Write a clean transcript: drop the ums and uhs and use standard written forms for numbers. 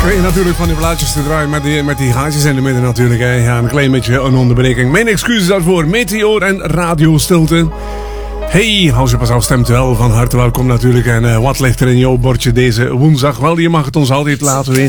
Kreeg natuurlijk van die plaatjes te draaien met die gaatjes in de midden natuurlijk. Hè. Ja, een klein beetje een onderbreking. Mijn excuses daarvoor. Meteor en radiostilte. Hey, hou ze pas af, stemt wel. Van harte welkom natuurlijk. En wat ligt er in jouw bordje deze woensdag? Wel, je mag het ons altijd laten weten.